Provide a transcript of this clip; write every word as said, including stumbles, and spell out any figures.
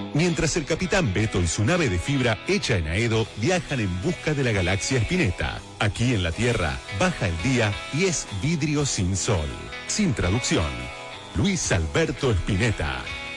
Mientras el Capitán Beto y su nave de fibra hecha en Aedo viajan en busca de la galaxia Spinetta. Aquí en la Tierra, baja el día y es vidrio sin sol. Sin traducción. Luis Alberto Spinetta.